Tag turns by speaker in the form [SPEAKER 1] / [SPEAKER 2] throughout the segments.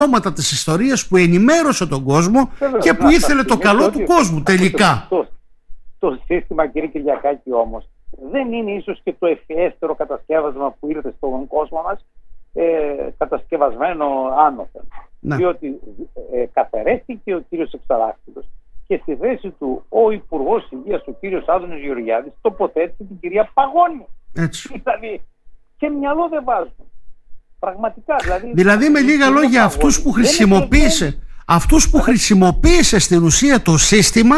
[SPEAKER 1] της ιστορίας που ενημέρωσε τον κόσμο και που ήθελε το καλό του κόσμου τελικά.
[SPEAKER 2] Το σύστημα, κύριε Κυριακάκη, όμως δεν είναι ίσως και το ευφιέστερο κατασκεύασμα που ήρθε στον κόσμο μας, κατασκευασμένο άνωθεν.
[SPEAKER 1] Ναι.
[SPEAKER 2] Διότι καθαρέστηκε ο κύριος Εξαράχτητος και στη θέση του ο Υπουργός Υγείας, ο κύριος Άδωνης Γεωργιάδης, τοποθέτησε την κυρία Παγώνη.
[SPEAKER 1] Έτσι.
[SPEAKER 2] Δηλαδή, και μυαλό δεν βάζουν. Πραγματικά.
[SPEAKER 1] Δηλαδή με λίγα λόγια, αυτούς που χρησιμοποίησε στην ουσία το σύστημα,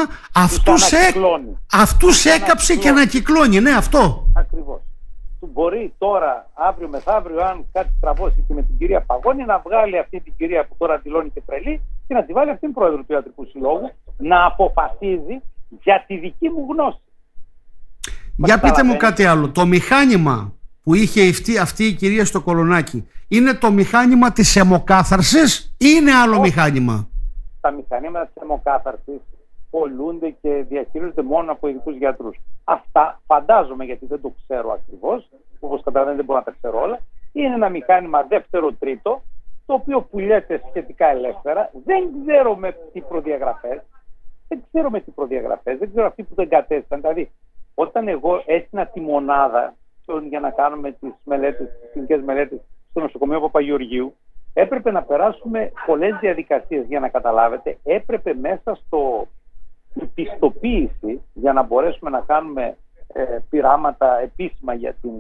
[SPEAKER 1] αυτούς έκαψε και ανακυκλώνει. Ναι, αυτό.
[SPEAKER 2] Ακριβώς. Μπορεί τώρα, αύριο μεθαύριο, αν κάτι τραβώσει και με την κυρία Παγώνη, να βγάλει αυτή την κυρία που τώρα δηλώνει και τρελή και να τη βάλει αυτήν πρόεδρο του Ιατρικού Συλλόγου να αποφασίζει για τη δική μου γνώση.
[SPEAKER 1] Για πείτε μου κάτι άλλο. Το μηχάνημα που είχε αυτή η κυρία στο Κολονάκι είναι το μηχάνημα της αιμοκάθαρσης ή είναι άλλο μηχάνημα?
[SPEAKER 2] Τα μηχανήματα της αιμοκάθαρσης πολλούνται και διαχειρίζονται μόνο από ειδικούς γιατρούς. Αυτά φαντάζομαι, γιατί δεν το ξέρω ακριβώς, όπως καταλαβαίνετε δεν μπορώ να τα ξέρω όλα, είναι ένα μηχάνημα δεύτερο-τρίτο, το οποίο πουλιέται σχετικά ελεύθερα. Δεν ξέρω με τι προδιαγραφές, δεν ξέρω αυτοί που δεν κατέστησαν. Δηλαδή, όταν εγώ έστεινα τη μονάδα για να κάνουμε τις κλινικές μελέτες στο νοσοκομείο Παπαγεωργίου, έπρεπε να περάσουμε πολλές διαδικασίες για να καταλάβετε. Έπρεπε μέσα η πιστοποίηση για να μπορέσουμε να κάνουμε πειράματα επίσημα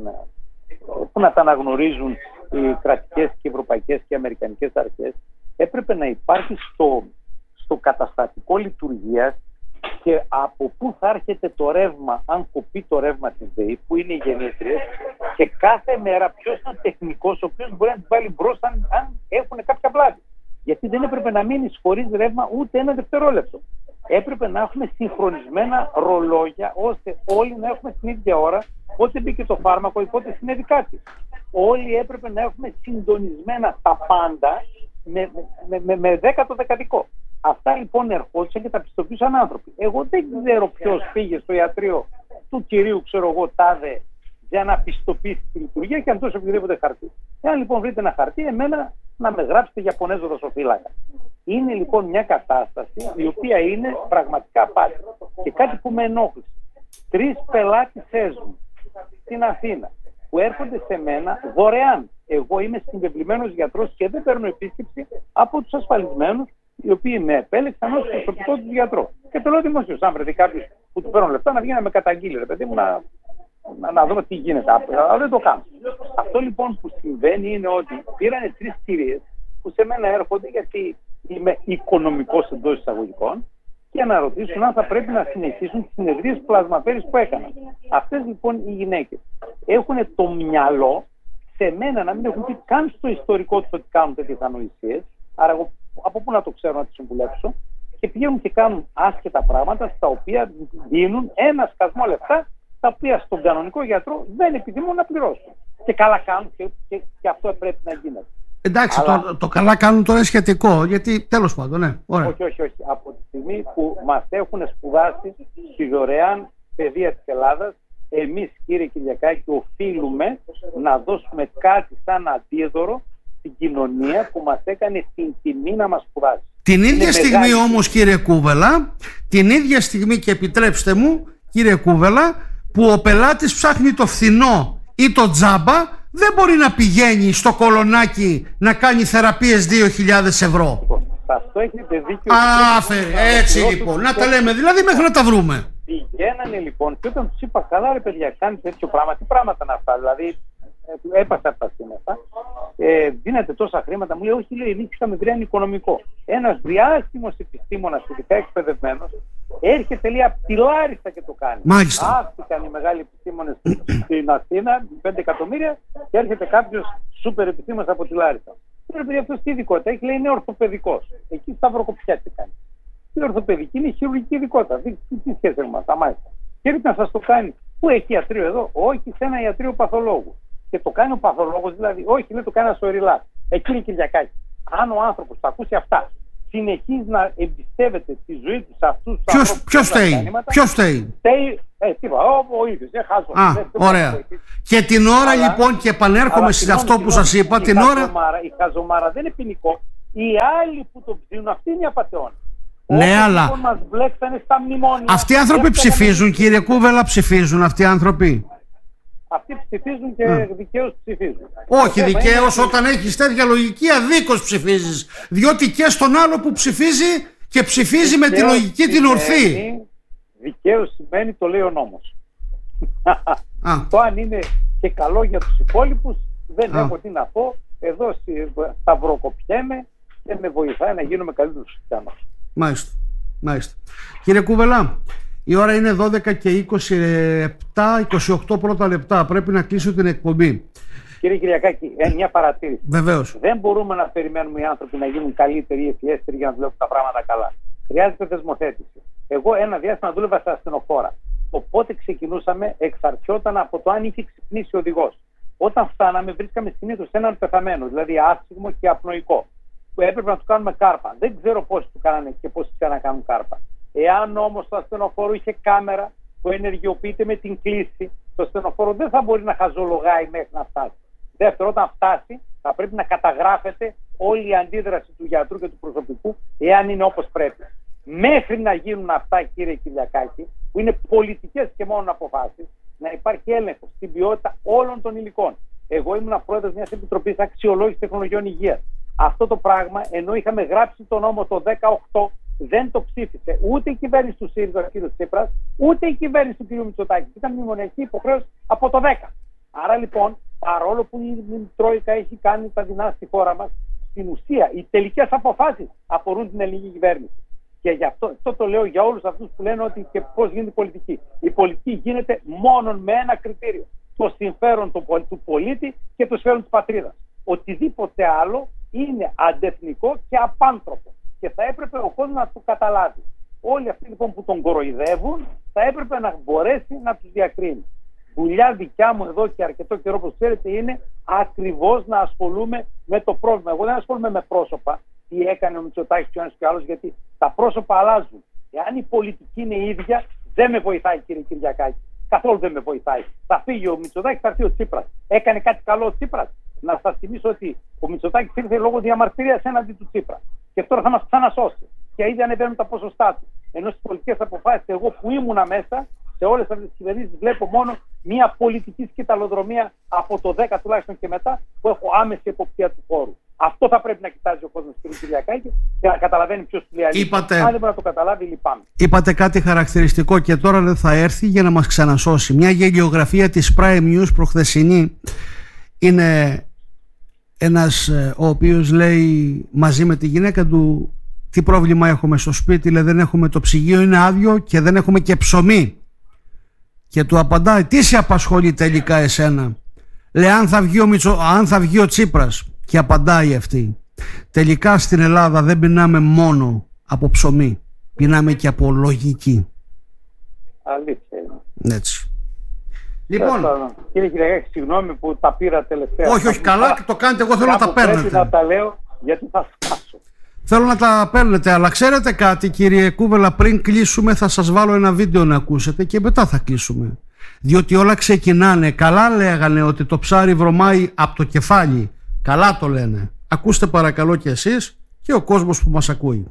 [SPEAKER 2] που να τα αναγνωρίζουν οι κρατικές και ευρωπαϊκές και αμερικανικές αρχές, έπρεπε να υπάρχει στο καταστατικό λειτουργίας και από πού θα έρχεται το ρεύμα, αν κοπεί το ρεύμα της ΔΕΗ, που είναι οι γεννήτριες, και κάθε μέρα ποιος είναι ο τεχνικός ο οποίος μπορεί να τις βάλει μπρος αν έχουν κάποια βλάβη. Γιατί δεν έπρεπε να μείνει χωρίς ρεύμα ούτε ένα δευτερόλεπτο. Έπρεπε να έχουμε συγχρονισμένα ρολόγια, ώστε όλοι να έχουμε την ίδια ώρα πότε μπήκε το φάρμακο ή πότε συνέβη κάτι. Όλοι έπρεπε να έχουμε συντονισμένα τα πάντα με δέκατο δεκαδικό. Αυτά λοιπόν ερχόντουσαν και τα πιστοποιούσαν άνθρωποι. Εγώ δεν ξέρω ποιος πήγε στο ιατρείο του κυρίου, ξέρω εγώ, τάδε, για να πιστοποιήσει τη λειτουργία και αν τόσο οποιοδήποτε χαρτί. Εάν λοιπόν βρείτε ένα χαρτί, εμένα να με γράψετε Ιαπωνέζο δοσοφύλακα. Είναι λοιπόν μια κατάσταση η οποία είναι πραγματικά απάτη. Και κάτι που με ενόχλησε. 3 πελάτησές μου στην Αθήνα που έρχονται σε μένα δωρεάν. Εγώ είμαι συμβεβλημένος γιατρός και δεν παίρνω επίσκεψη από τους ασφαλισμένους, οι οποίοι με επέλεξαν ως προσωπικό του γιατρό. Και το λέω δημοσίως, αν βρεθεί κάποιος που του παίρνω λεφτά, να βγει να με καταγγείλει, ρε παιδί μου, να δούμε τι γίνεται. Αλλά δεν το κάνω. Αυτό λοιπόν που συμβαίνει είναι ότι πήρανε 3 κυρίες που σε μένα έρχονται, γιατί είμαι οικονομικός εντός εισαγωγικών, και να ρωτήσουν αν θα πρέπει να συνεχίσουν τις συνεδρίες πλασματέρης που έκαναν. Αυτές λοιπόν οι γυναίκες έχουν το μυαλό σε μένα να μην έχουν πει καν στο ιστορικό τους ότι κάνουν τέτοιες ανοησίες. Άρα εγώ από πού να το ξέρω να τις συμβουλέψω, και πηγαίνουν και κάνουν άσχετα πράγματα στα οποία δίνουν ένα σκασμό λεφτά, τα οποία στον κανονικό γιατρό δεν επιθυμούν να πληρώσουν. Και καλά κάνουν και αυτό πρέπει να γίνεται.
[SPEAKER 1] Εντάξει, αλλά το καλά κάνουν τώρα σχετικό, γιατί τέλος πάντων, ναι. Ωραία.
[SPEAKER 2] Όχι. Από τη στιγμή που μας έχουν σπουδάσει στη δωρεάν παιδεία της Ελλάδας, εμείς, κύριε Κυριακάκη, οφείλουμε να δώσουμε κάτι σαν αντίδωρο στην κοινωνία που μας έκανε την τιμή να μας σπουδάσει.
[SPEAKER 1] Την ίδια στιγμή όμως, κύριε Κούβελα, την ίδια στιγμή, και επιτρέψτε μου, κύριε Κούβελα, που ο πελάτης ψάχνει το φθηνό ή το τζάμπα, δεν μπορεί να πηγαίνει στο Κολονάκι να κάνει θεραπείες 2.000 ευρώ.
[SPEAKER 2] Αυτό έχετε δίκιο.
[SPEAKER 1] Έτσι λοιπόν, να τα λέμε, δηλαδή μέχρι να τα βρούμε.
[SPEAKER 2] Πηγαίνανε λοιπόν και όταν τους είπα, καλά ρε παιδιά, κάνετε τέτοιο πράγμα, τι πράγματα να αυτά, δηλαδή έπασα από τα σύννεφα, δίνετε τόσα χρήματα, μου λέει, όχι, λέει, εμείς είχαμε βρει οικονομικό. Ένας διάσημος επιστήμονας, ειδικά εκπαιδευμένος, έρχεται, λέει, από τη Λάρισα και το κάνει.
[SPEAKER 1] Μάλιστα.
[SPEAKER 2] Άφηκαν οι μεγάλοι επιστήμονες στην Αθήνα, 5 εκατομμύρια, και έρχεται κάποιος σούπερ επιστήμονας από τη Λάρισα. Λέει, παιδί, αυτός τι ειδικότητα έχει, λέει, είναι ορθοπαιδικός. Εκεί σταυροκοπιά τι κάνει. Η ορθοπαιδική είναι η χειρουργική ειδικότητα. Τι σχέση έχουμε αυτά, μάλιστα. Και έρχεται να σας το κάνει. Πού έχει ιατρείο εδώ? Όχι, σε ένα ιατρείο παθολόγου. Και το κάνει ο παθολόγος, δηλαδή, όχι, λέει, το κάνει ένα σωριλά. Κύριε Κυριακάκη, αν ο άνθρωπος θα ακούσει αυτά, συνεχίζει να εμπιστεύεται τη ζωή του σε αυτούς τους ανθρώπους.
[SPEAKER 1] Ποιος φταίει?
[SPEAKER 2] Ο ίδιος, χάζω.
[SPEAKER 1] Ωραία. Και την ώρα λοιπόν, και επανέρχομαι σε αυτό που σας είπα, την ώρα.
[SPEAKER 2] Η χαζομάρα δεν είναι ποινικό. Οι άλλοι που το ψήνουν, αυτοί είναι οι απατεώνες.
[SPEAKER 1] Ναι, αλλά
[SPEAKER 2] Λοιπόν, μας μπλέξανε στα μνημόνια.
[SPEAKER 1] αυτοί οι άνθρωποι ψηφίζουν, κύριε Κούβελα, ψηφίζουν αυτοί οι άνθρωποι?
[SPEAKER 2] Αυτοί ψηφίζουν και δικαίως ψηφίζουν.
[SPEAKER 1] Όχι δικαίως, όταν έχεις τέτοια λογική αδίκως ψηφίζεις. Διότι και στον άλλο που ψηφίζει και ψηφίζει με τη λογική την ορθή. Δικαίως
[SPEAKER 2] σημαίνει το λέει ο νόμος. Το αν είναι και καλό για τους υπόλοιπους δεν έχω τι να πω. Εδώ σταυροκοπιέμαι και με βοηθάει να γίνουμε καλύτερους χριστιανούς.
[SPEAKER 1] Μάλιστα. Κύριε Κούβελα, η ώρα είναι 12 και 28 πρώτα λεπτά. Πρέπει να κλείσω την εκπομπή.
[SPEAKER 2] Κύριε Κυριακάκη, μια παρατήρηση.
[SPEAKER 1] Βεβαίως.
[SPEAKER 2] Δεν μπορούμε να περιμένουμε οι άνθρωποι να γίνουν καλύτεροι ή ευφιέστεροι για να δουλεύουν τα πράγματα καλά. Χρειάζεται θεσμοθέτηση. Εγώ ένα διάστημα δούλευα στα ασθενοφόρα. Οπότε ξεκινούσαμε, εξαρτιόταν από το αν είχε ξυπνήσει ο οδηγός. Όταν φτάναμε, βρίσκαμε συνήθως έναν πεθαμένο, δηλαδή άσχημο και απνοϊκό, που έπρεπε να του κάνουμε κάρπα. Δεν ξέρω πόσοι του κάνανε και πόσοι ξανακάνουν κάρπα. Εάν όμως το ασθενοφόρο είχε κάμερα που ενεργειοποιείται με την κλίση, το ασθενοφόρο δεν θα μπορεί να χαζολογάει μέχρι να φτάσει. Δεύτερο, όταν φτάσει, θα πρέπει να καταγράφεται όλη η αντίδραση του γιατρού και του προσωπικού, εάν είναι όπως πρέπει. Μέχρι να γίνουν αυτά, κύριε Κυριακάκη, που είναι πολιτικές και μόνο αποφάσεις, να υπάρχει έλεγχος στην ποιότητα όλων των υλικών. Εγώ ήμουν πρόεδρος μιας επιτροπής αξιολόγησης τεχνολογιών υγείας. Αυτό το πράγμα, ενώ είχαμε γράψει τον νόμο το 2018, δεν το ψήφισε ούτε η κυβέρνηση του ΣΥΡΙΖΑ, ο κ. Τσίπρας, ούτε η κυβέρνηση του κ. Μητσοτάκη. Ήταν μνημονιακή υποχρέωση από το 10. Άρα λοιπόν, παρόλο που η Τρόικα έχει κάνει τα δεινά στη χώρα μας, στην ουσία οι τελικές αποφάσεις αφορούν την ελληνική κυβέρνηση. Και γι' αυτό το λέω για όλους αυτούς που λένε ότι και πώς γίνεται η πολιτική. Η πολιτική γίνεται μόνο με ένα κριτήριο. Το συμφέρον του πολίτη και το συμφέρον της πατρίδας. Οτιδήποτε άλλο είναι αντεθνικό και απάνθρωπο. Και θα έπρεπε ο κόσμος να το καταλάβει. Όλοι αυτοί λοιπόν που τον κοροϊδεύουν θα έπρεπε να μπορέσει να τους διακρίνει. Δουλειά δικιά μου εδώ και αρκετό καιρό, όπως ξέρετε, είναι ακριβώς να ασχολούμαι με το πρόβλημα. Εγώ δεν ασχολούμαι με πρόσωπα. Τι έκανε ο Μητσοτάκης και ο ένας και ο άλλος, γιατί τα πρόσωπα αλλάζουν. Εάν η πολιτική είναι η ίδια, δεν με βοηθάει, κύριε Κυριακάκη. Καθόλου δεν με βοηθάει. Θα φύγει ο Μητσοτάκης, θα έρθει ο Τσίπρας. Έκανε κάτι καλό ο Τσίπρας? Να σας θυμίσω ότι ο Μητσοτάκης ήρθε λόγω διαμαρτυρίας έναντι του Τσίπρα. Και τώρα θα μας ξανασώσει. Και ήδη ανεβαίνουν τα ποσοστά του. Ενώ στις πολιτικές αποφάσεις, εγώ που ήμουνα μέσα, σε όλες αυτές τις κυβερνήσεις βλέπω μόνο μια πολιτική σκηταλοδρομία από το 10 τουλάχιστον και μετά, που έχω άμεση εποπτεία του χώρου. Αυτό θα πρέπει να κοιτάζει ο κόσμος, κύριε Κυριακάκη, και να καταλαβαίνει ποιος του λέει αλήθεια. Αν δεν μπορεί να το καταλάβει, λυπάμαι.
[SPEAKER 1] Είπατε κάτι χαρακτηριστικό και τώρα δεν θα έρθει για να μας ξανασώσει. Μια γελιογραφία της Prime News προχθεσινή είναι ένας ο οποίος λέει μαζί με τη γυναίκα του, τι πρόβλημα έχουμε στο σπίτι? Λέει, δεν έχουμε, το ψυγείο είναι άδειο και δεν έχουμε και ψωμί. Και του απαντάει, τι σε απασχολεί τελικά εσένα? Λέει, αν θα βγει ο Τσίπρας. Και απαντάει αυτή, τελικά στην Ελλάδα δεν πεινάμε μόνο από ψωμί, πεινάμε και από λογική.
[SPEAKER 2] Αλήθεια είναι.
[SPEAKER 1] Έτσι. Λοιπόν,
[SPEAKER 2] κύριε Κυριακάκη, συγγνώμη που τα πήρα τελευταία.
[SPEAKER 1] Όχι, καλά το κάνετε, εγώ θέλω να τα παίρνετε.
[SPEAKER 2] Πρέπει να τα λέω γιατί θα σκάσω.
[SPEAKER 1] Θέλω να τα παίρνετε, αλλά ξέρετε κάτι, κύριε Κούβελα, πριν κλείσουμε θα σας βάλω ένα βίντεο να ακούσετε και μετά θα κλείσουμε. Διότι όλα ξεκινάνε, καλά λέγανε ότι το ψάρι βρωμάει από το κεφάλι. Καλά το λένε. Ακούστε παρακαλώ και εσείς και ο κόσμος που μας ακούει.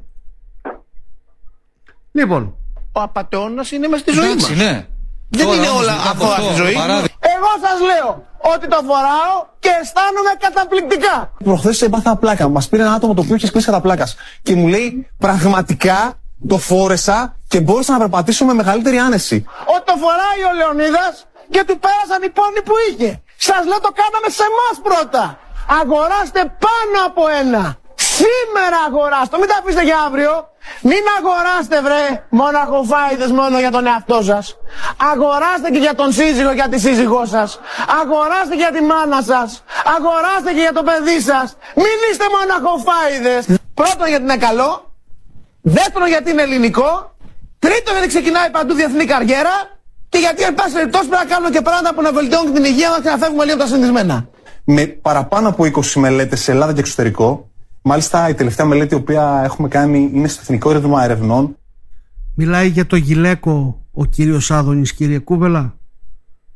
[SPEAKER 1] Λοιπόν,
[SPEAKER 3] ο απατεώνας είναι μες στη ζωή μας.
[SPEAKER 4] Ναι.
[SPEAKER 3] Δεν είναι όλα αθώα στη ζωή. Εγώ σας λέω ότι το φοράω και αισθάνομαι καταπληκτικά. Προχθές έπαθα πλάκα. Μας πήρε ένα άτομο το οποίο είχε σκλήσει κατά πλάκας και μου λέει, πραγματικά το φόρεσα και μπόρεσα να περπατήσω με μεγαλύτερη άνεση. Ότι το φοράει ο Λεωνίδας και του πέρασαν οι πόνοι που είχε. Σας λέω, το κάναμε σε εμάς πρώτα. Αγοράστε πάνω από ένα. Σήμερα αγοράστε. Μην τα αφήσετε για αύριο. Μην αγοράστε βρε μοναχοφάιδες μόνο για τον εαυτό σας. Αγοράστε και για τον σύζυγο και για τη σύζυγό σας. Αγοράστε και για τη μάνα σας. Αγοράστε και για το παιδί σας. Μην είστε μοναχοφάιδες. Πρώτον γιατί είναι καλό. Δεύτερον γιατί είναι ελληνικό. Τρίτον γιατί ξεκινάει παντού διεθνή καριέρα. Και γιατί εν πάση περιπτώσει πρέπει να κάνουμε και πράγματα που να βελτιώνουν την υγεία μας και να φεύγουμε λίγο από τα συνηθισμένα. Με παραπάνω από 20 μελέτες σε Ελλάδα και εξωτερικό. Μάλιστα η τελευταία μελέτη η οποία έχουμε κάνει είναι στο Εθνικό Ίδρυμα Ερευνών.
[SPEAKER 1] Μιλάει για το γυλαίκο ο κύριος Άδωνης, κύριε Κούβελα.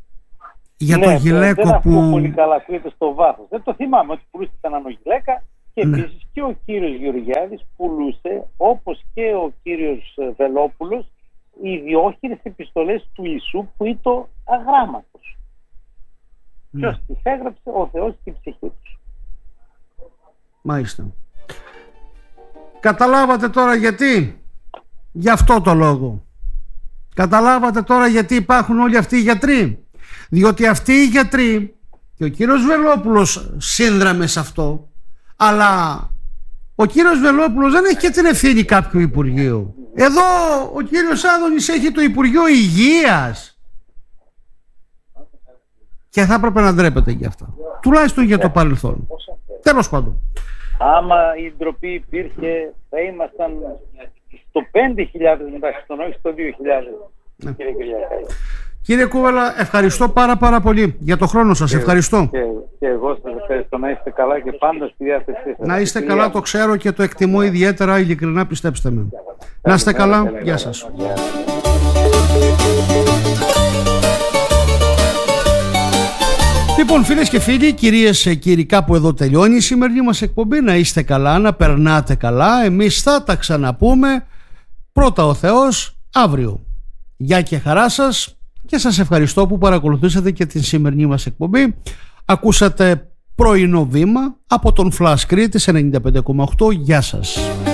[SPEAKER 1] Για
[SPEAKER 2] ναι,
[SPEAKER 1] το γυλαίκο
[SPEAKER 2] δεν
[SPEAKER 1] που...
[SPEAKER 2] Δεν πολύ καλά κρύβεται στο βάθος. Δεν το θυμάμαι ότι πουλούσε κανέναν γυλαίκα Και επίσης και ο κύριος Γεωργιάδης πουλούσε, όπως και ο κύριος Βελόπουλος, οι ιδιόχειρες επιστολές του Ιησού που ήταν αγράμματος. Ποιος τις έγραψε? Ο Θεός και η ψυχή τους.
[SPEAKER 1] Μάλιστα. Καταλάβατε τώρα γιατί? Γι' αυτό το λόγο. Καταλάβατε τώρα γιατί υπάρχουν όλοι αυτοί οι γιατροί? Διότι αυτοί οι γιατροί, και ο κύριος Βελόπουλος σύνδραμε σε αυτό, αλλά ο κύριος Βελόπουλος δεν έχει και την ευθύνη κάποιου Υπουργείου. Εδώ ο κύριος Άδωνης έχει το Υπουργείο Υγείας και θα έπρεπε να ντρέπεται γι' αυτά, τουλάχιστον για το παρελθόν. Τέλος πάντων,
[SPEAKER 2] άμα η ντροπή υπήρχε, θα ήμασταν στο 5.000 μεταξύ, όχι στο 2.000. Κύριε Κυριακάκη.
[SPEAKER 1] Κύριε Κούβελα, ευχαριστώ πάρα πολύ για το χρόνο σας. Ευχαριστώ.
[SPEAKER 2] Και εγώ σας ευχαριστώ. Να είστε καλά και πάντα στη διάθεσή σας.
[SPEAKER 1] Να είστε καλά, το ξέρω και το εκτιμώ ιδιαίτερα, ειλικρινά, πιστέψτε με. Να είστε καλά, γεια σας. Λοιπόν, φίλες και φίλοι, κυρίες και κύριοι, κάπου εδώ τελειώνει η σημερινή μας εκπομπή. Να είστε καλά, να περνάτε καλά. Εμείς θα τα ξαναπούμε, πρώτα ο Θεός, αύριο. Γεια και χαρά σας και σας ευχαριστώ που παρακολουθήσατε και την σημερινή μας εκπομπή. Ακούσατε πρωινό βήμα από τον Flash Crete 95,8. Γεια σας.